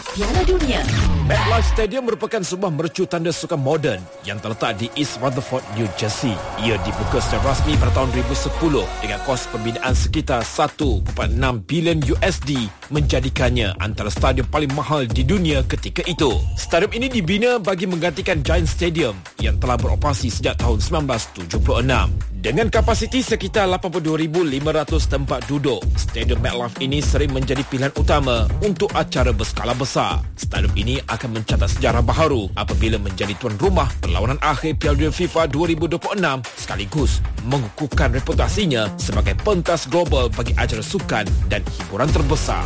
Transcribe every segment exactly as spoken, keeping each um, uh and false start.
Piala Dunia. MetLife Stadium merupakan sebuah mercu tanda sukan moden yang terletak di East Rutherford, New Jersey. Ia dibuka secara rasmi pada tahun dua ribu sepuluh dengan kos pembinaan sekitar satu perpuluhan enam bilion U S D, menjadikannya antara stadium paling mahal di dunia ketika itu. Stadium ini dibina bagi menggantikan Giant Stadium yang telah beroperasi sejak tahun sembilan belas tujuh puluh enam. Dengan kapasiti sekitar lapan puluh dua ribu lima ratus tempat duduk, Stadium MetLife ini sering menjadi pilihan utama untuk acara berskala besar. Stadium ini akan mencatat sejarah baharu apabila menjadi tuan rumah perlawanan akhir Piala Dunia FIFA dua ribu dua puluh enam, sekaligus mengukuhkan reputasinya sebagai pentas global bagi acara sukan dan hiburan terbesar.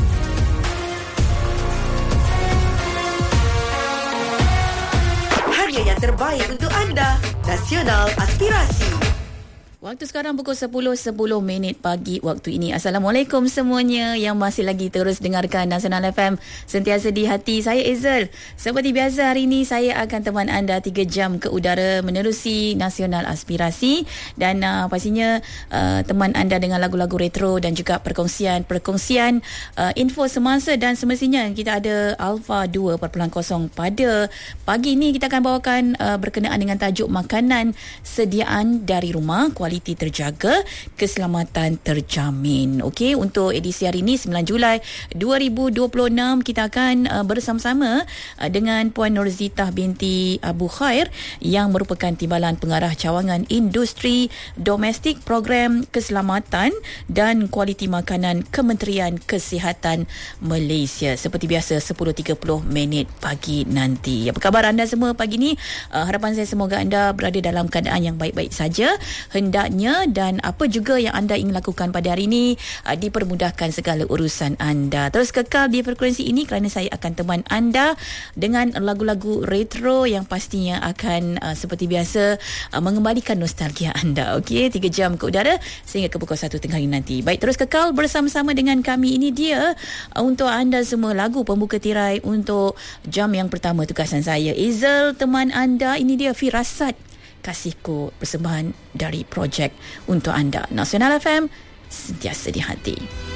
Hanya yang terbaik untuk anda. Nasional Aspirasi. Waktu sekarang pukul sepuluh sepuluh minit pagi waktu ini. Assalamualaikum semuanya yang masih lagi terus dengarkan Nasional F M sentiasa di hati. Saya Ezel. Seperti biasa hari ini saya akan teman anda tiga jam ke udara menerusi Nasional Aspirasi dan uh, pastinya uh, teman anda dengan lagu-lagu retro dan juga perkongsian-perkongsian uh, info semasa dan semestinya kita ada Alpha dua titik kosong pada pagi ini. Kita akan bawakan uh, berkenaan dengan tajuk makanan sediaan dari rumah, kualiti terjaga, keselamatan terjamin. Okey, untuk edisi hari ini sembilan Julai dua ribu dua puluh enam kita akan uh, bersama-sama uh, dengan Puan Norzitah binti Abu Khair yang merupakan Timbalan Pengarah Cawangan Industri Domestik Program Keselamatan dan Kualiti Makanan Kementerian Kesihatan Malaysia. Seperti biasa sepuluh tiga puluh minit pagi nanti. Apa khabar anda semua pagi ni? Uh, harapan saya semoga anda berada dalam keadaan yang baik-baik saja. Hendak dan apa juga yang anda ingin lakukan pada hari ini uh, dipermudahkan segala urusan anda. Terus kekal di frekuensi ini kerana saya akan teman anda dengan lagu-lagu retro yang pastinya akan uh, seperti biasa uh, mengembalikan nostalgia anda. Okey, tiga jam ke udara sehingga ke pukul satu tengah hari nanti. Baik, terus kekal bersama-sama dengan kami. Ini dia uh, untuk anda semua lagu pembuka tirai untuk jam yang pertama tugasan saya Ezel, teman anda. Ini dia Firasat Kasihku, persembahan dari projek untuk anda. Nasional F M sentiasa di hati.